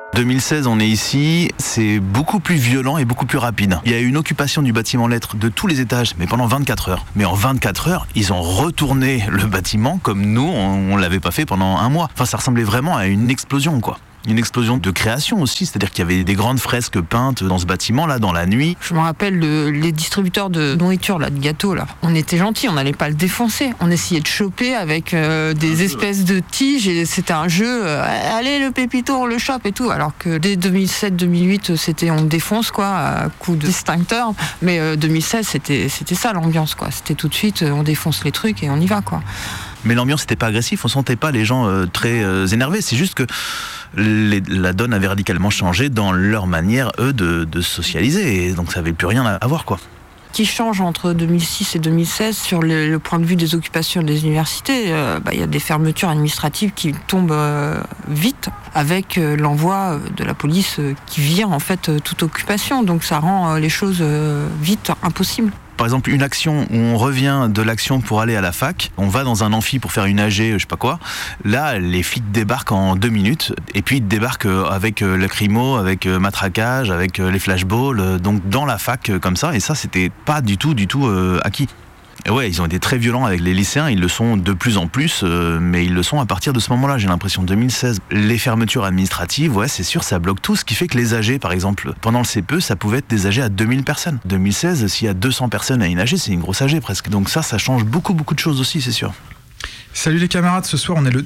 2016, on est ici, c'est beaucoup plus violent et beaucoup plus rapide. Il y a eu une occupation du bâtiment Lettres de tous les étages, mais pendant 24 heures. Mais en 24 heures, ils ont retourné le bâtiment comme nous, on l'avait pas fait pendant un mois. Enfin, ça ressemblait vraiment à une explosion, quoi. Une explosion de création aussi, c'est-à-dire qu'il y avait des grandes fresques peintes dans ce bâtiment-là, dans la nuit. Je me rappelle les distributeurs de nourriture, là, de gâteaux, là. On était gentils, on n'allait pas le défoncer. On essayait de choper avec des espèces de tiges, et c'était un jeu, allez le pépito, on le chope et tout. Alors que dès 2007-2008, c'était on défonce, quoi, à coup de distincteur. Mais 2016, c'était ça l'ambiance, quoi. C'était tout de suite, on défonce les trucs et on y va, quoi. Mais l'ambiance n'était pas agressive, on sentait pas les gens très énervés. C'est juste que la donne avait radicalement changé dans leur manière, eux, de socialiser. Et donc ça n'avait plus rien à voir, quoi. Qui change entre 2006 et 2016 sur le point de vue des occupations des universités. Y a des fermetures administratives qui tombent vite avec l'envoi de la police qui vire en fait toute occupation. Donc ça rend les choses vite impossibles. Par exemple, une action où on revient de l'action pour aller à la fac, on va dans un amphi pour faire une AG, je sais pas quoi. Là, les flics débarquent en 2 minutes, et puis ils débarquent avec le crimo, avec matraquage, avec les flashballs, donc dans la fac comme ça. Et ça, c'était pas du tout acquis. Et ouais, ils ont été très violents avec les lycéens, ils le sont de plus en plus, mais ils le sont à partir de ce moment-là, j'ai l'impression, 2016. Les fermetures administratives, ouais, c'est sûr, ça bloque tout, ce qui fait que les AG, par exemple, pendant le CPE, ça pouvait être des AG à 2000 personnes. 2016, s'il y a 200 personnes à une AG, c'est une grosse AG presque. Donc ça change beaucoup de choses aussi, c'est sûr. Salut les camarades, ce soir on est le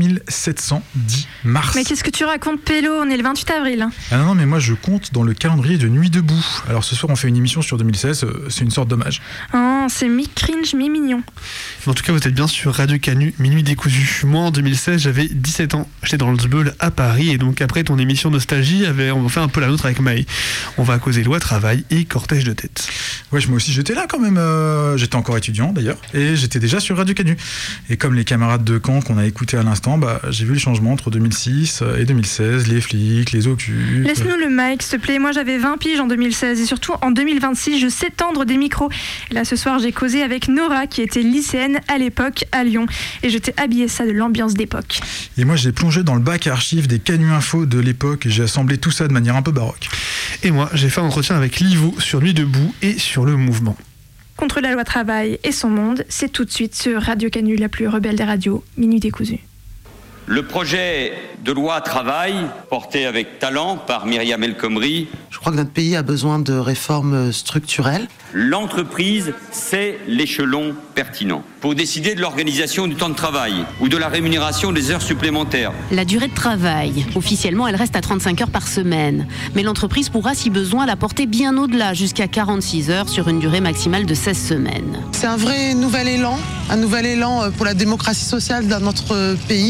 3710 mars. Mais qu'est-ce que tu racontes, Pélo? On est le 28 avril. Ah non, mais moi je compte dans le calendrier de Nuit debout. Alors ce soir on fait une émission sur 2016, c'est une sorte d'hommage. Oh, c'est mi-cringe, mi-mignon. En tout cas, vous êtes bien sur Radio Canu, Minuit décousu. Moi en 2016, j'avais 17 ans. J'étais dans le Zbeul à Paris, et donc après ton émission Nostalgie, on va faire un peu la nôtre avec Maï. On va causer loi, travail et cortège de tête. Ouais, moi aussi j'étais là quand même. J'étais encore étudiant d'ailleurs, et j'étais déjà sur Radio Canu. Et comme les camarades de camp qu'on a écouté à l'instant, j'ai vu le changement entre 2006 et 2016, les flics, les occupes. Laisse-nous le mic, s'il te plaît. Moi, j'avais 20 piges en 2016 et surtout en 2026, je sais tendre des micros. Et là, ce soir, j'ai causé avec Nora, qui était lycéenne à l'époque à Lyon. Et je t'ai habillé ça de l'ambiance d'époque. Et moi, j'ai plongé dans le bac archive des Canu Info de l'époque et j'ai assemblé tout ça de manière un peu baroque. Et moi, j'ai fait un entretien avec Livo sur Nuit debout et sur le mouvement. Contre la loi travail et son monde, c'est tout de suite sur Radio Canu, la plus rebelle des radios, Minuit décousu. Le projet de loi travail, porté avec talent par Myriam El Khomri. Je crois que notre pays a besoin de réformes structurelles. L'entreprise, c'est l'échelon pertinent pour décider de l'organisation du temps de travail ou de la rémunération des heures supplémentaires. La durée de travail, officiellement, elle reste à 35 heures par semaine. Mais l'entreprise pourra, si besoin, la porter bien au-delà, jusqu'à 46 heures sur une durée maximale de 16 semaines. C'est un vrai nouvel élan pour la démocratie sociale dans notre pays.